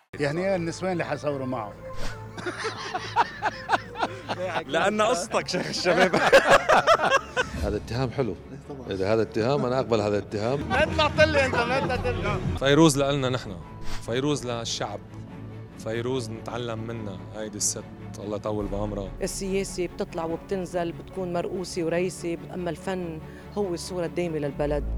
يعني النسوان اللي حصوروا معه. لأن قصتك شيخ الشباب. هذا اتهام حلو. إذا هذا اتهام أنا أقبل هذا الاتهام. ما طلعت لي أنت، ما تقدر. فيروز لنا نحن، فيروز للشعب، فيروز نتعلم منها. هيدي الست الله يطول بعمرها. السياسة بتطلع وبتنزل، بتكون مرؤوسة ورئيسة، أما الفن هو الصورة الدائمة للبلد.